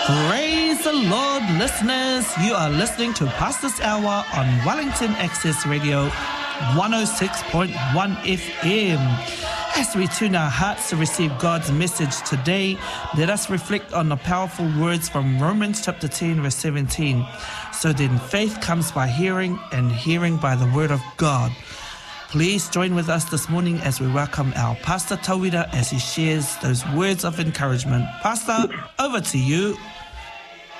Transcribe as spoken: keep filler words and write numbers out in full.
Praise the Lord, listeners. You are listening to Pastor's Hour on Wellington Access Radio one oh six point one F M. As we tune our hearts to receive God's message today, let us reflect on the powerful words from Romans chapter ten, verse seventeen. So then faith comes by hearing, and hearing by the word of God. Please join with us this morning as we welcome our Pastor Tawira as he shares those words of encouragement. Pastor, over to you.